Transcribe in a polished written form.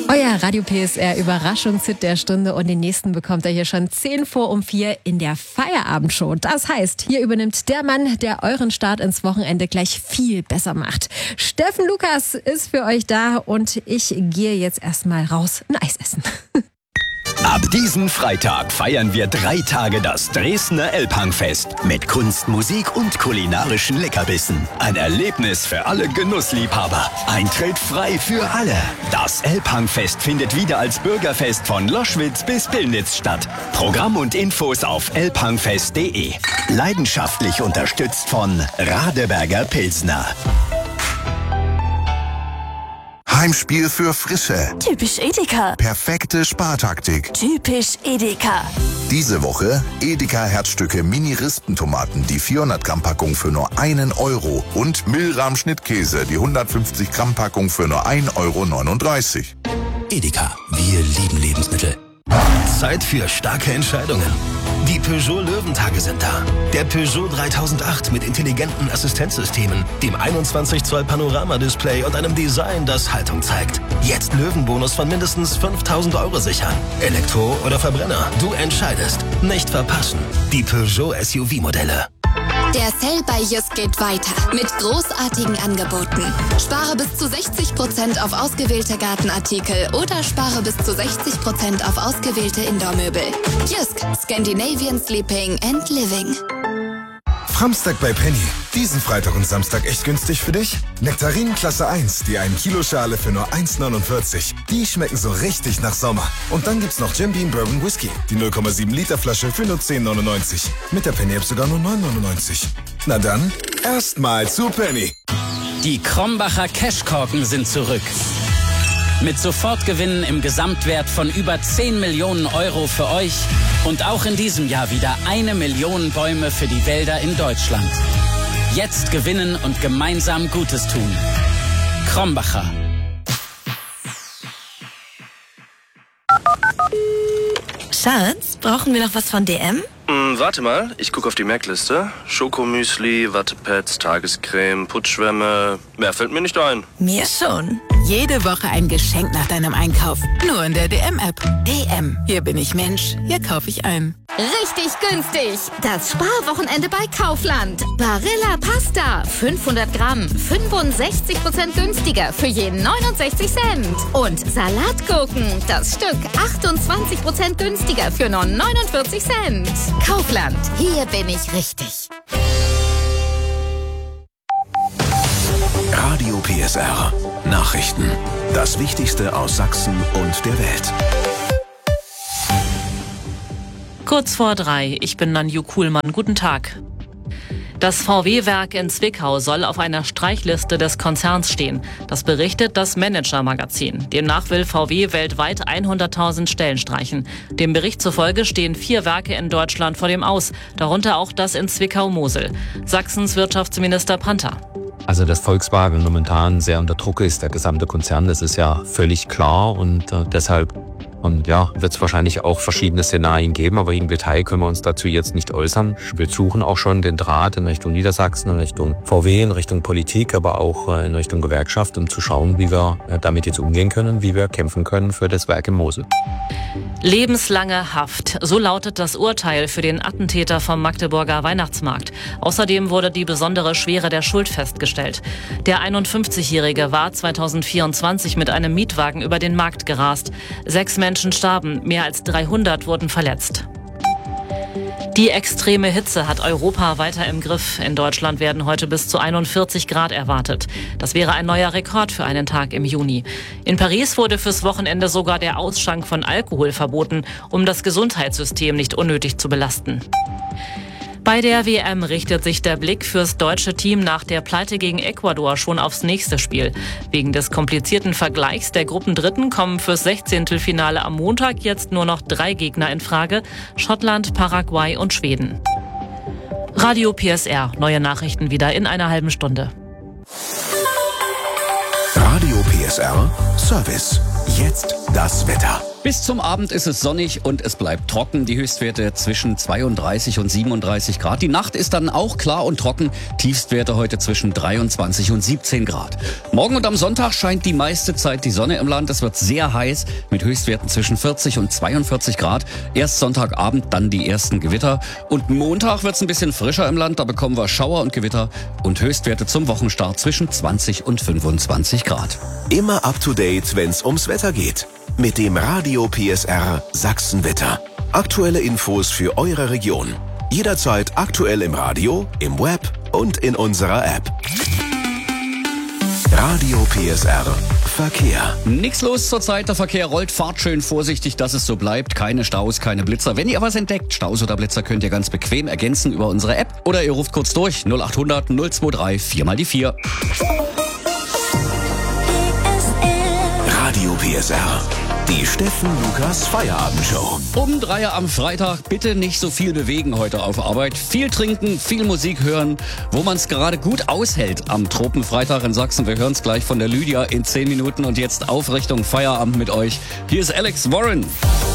Euer Radio PSR Überraschungshit der Stunde und den nächsten bekommt ihr hier schon 4:10 in der Feierabendshow. Das heißt, hier übernimmt der Mann, der euren Start ins Wochenende gleich viel besser macht. Steffen Lukas ist für euch da und ich gehe jetzt erstmal raus ein Eis essen. Ab diesem Freitag feiern wir 3 Tage das Dresdner Elbhangfest mit Kunst, Musik und kulinarischen Leckerbissen. Ein Erlebnis für alle Genussliebhaber. Eintritt frei für alle. Das Elbhangfest findet wieder als Bürgerfest von Loschwitz bis Pillnitz statt. Programm und Infos auf elbhangfest.de. Leidenschaftlich unterstützt von Radeberger Pilsner. Heimspiel für Frische. Typisch Edeka. Perfekte Spartaktik. Typisch Edeka. Diese Woche Edeka Herzstücke Mini-Rispentomaten, die 400 Gramm Packung für nur €1 und Milram Schnittkäse, die 150 Gramm Packung für nur €1,39. Edeka, wir lieben Lebensmittel. Zeit für starke Entscheidungen. Die Peugeot Löwentage sind da. Der Peugeot 3008 mit intelligenten Assistenzsystemen, dem 21 Zoll Panoramadisplay und einem Design, das Haltung zeigt. Jetzt Löwenbonus von mindestens 5.000 € sichern. Elektro oder Verbrenner, du entscheidest. Nicht verpassen. Die Peugeot SUV-Modelle. Der Sale bei Jysk geht weiter mit großartigen Angeboten. Spare bis zu 60% auf ausgewählte Gartenartikel oder spare bis zu 60% auf ausgewählte Indoor-Möbel. Jysk, Scandinavian Sleeping and Living. Samstag bei Penny. Diesen Freitag und Samstag echt günstig für dich? Nektarinen Klasse 1, die 1-Kilo-Schale für nur 1,49. Die schmecken so richtig nach Sommer. Und dann gibt's noch Jim Beam Bourbon Whisky, die 0,7 Liter Flasche für nur 10,99. Mit der Penny-App sogar nur 9,99. Na dann, erstmal zu Penny. Die Krombacher Cashkorken sind zurück. Mit Sofortgewinnen im Gesamtwert von über 10 Millionen € für euch und auch in diesem Jahr wieder 1 Million Bäume für die Wälder in Deutschland. Jetzt gewinnen und gemeinsam Gutes tun. Krombacher. Schatz, brauchen wir noch was von DM? Warte mal, ich gucke auf die Merkliste. Schokomüsli, Wattepads, Tagescreme, Putzschwämme. Mehr fällt mir nicht ein. Mir schon. Jede Woche ein Geschenk nach deinem Einkauf. Nur in der DM-App. DM. Hier bin ich Mensch. Hier kaufe ich ein. Richtig günstig. Das Sparwochenende bei Kaufland. Barilla Pasta. 500 Gramm. 65% günstiger für jeden 69 Cent. Und Salatgurken. Das Stück 28% günstiger für nur 49 Cent. Kaufland. Hier bin ich richtig. Radio PSR. Nachrichten. Das Wichtigste aus Sachsen und der Welt. Kurz vor 3, ich bin Nanju Kuhlmann. Guten Tag. Das VW-Werk in Zwickau soll auf einer Streichliste des Konzerns stehen. Das berichtet das Manager-Magazin. Demnach will VW weltweit 100.000 Stellen streichen. Dem Bericht zufolge stehen 4 Werke in Deutschland vor dem Aus, darunter auch das in Zwickau-Mosel. Sachsens Wirtschaftsminister Panther. Also dass Volkswagen momentan sehr unter Druck ist, der gesamte Konzern, das ist ja völlig klar und deshalb wird es wahrscheinlich auch verschiedene Szenarien geben, aber im Detail können wir uns dazu jetzt nicht äußern. Wir suchen auch schon den Draht in Richtung Niedersachsen, in Richtung VW, in Richtung Politik, aber auch in Richtung Gewerkschaft, um zu schauen, wie wir damit jetzt umgehen können, wie wir kämpfen können für das Werk in Mosel. Lebenslange Haft. So lautet das Urteil für den Attentäter vom Magdeburger Weihnachtsmarkt. Außerdem wurde die besondere Schwere der Schuld festgestellt. Der 51-Jährige war 2024 mit einem Mietwagen über den Markt gerast. 6 Menschen starben, mehr als 300 wurden verletzt. Die extreme Hitze hat Europa weiter im Griff. In Deutschland werden heute bis zu 41 Grad erwartet. Das wäre ein neuer Rekord für einen Tag im Juni. In Paris wurde fürs Wochenende sogar der Ausschank von Alkohol verboten, um das Gesundheitssystem nicht unnötig zu belasten. Bei der WM richtet sich der Blick fürs deutsche Team nach der Pleite gegen Ecuador schon aufs nächste Spiel. Wegen des komplizierten Vergleichs der Gruppendritten kommen fürs 16. Finale am Montag jetzt nur noch 3 Gegner in Frage: Schottland, Paraguay und Schweden. Radio PSR, neue Nachrichten wieder in einer halben Stunde. Radio PSR Service. Jetzt das Wetter. Bis zum Abend ist es sonnig und es bleibt trocken. Die Höchstwerte zwischen 32 und 37 Grad. Die Nacht ist dann auch klar und trocken. Tiefstwerte heute zwischen 23 und 17 Grad. Morgen und am Sonntag scheint die meiste Zeit die Sonne im Land. Es wird sehr heiß mit Höchstwerten zwischen 40 und 42 Grad. Erst Sonntagabend, dann die ersten Gewitter. Und Montag wird es ein bisschen frischer im Land. Da bekommen wir Schauer und Gewitter und Höchstwerte zum Wochenstart zwischen 20 und 25 Grad. Immer up to date, wenn's ums Wetter geht. Mit dem Radio PSR Sachsenwetter. Aktuelle Infos für eure Region. Jederzeit aktuell im Radio, im Web und in unserer App. Radio PSR Verkehr. Nix los zurzeit, der Verkehr rollt, fahrt schön vorsichtig, dass es so bleibt. Keine Staus, keine Blitzer. Wenn ihr was entdeckt, Staus oder Blitzer, könnt ihr ganz bequem ergänzen über unsere App. Oder ihr ruft kurz durch 0800 023 4x4. Radio PSR. Die Steffen Lukas Feierabendshow. Um 3 am Freitag bitte nicht so viel bewegen heute auf Arbeit. Viel trinken, viel Musik hören, wo man es gerade gut aushält am Tropenfreitag in Sachsen. Wir hören es gleich von der Lydia in 10 Minuten und jetzt auf Richtung Feierabend mit euch. Hier ist Alex Warren.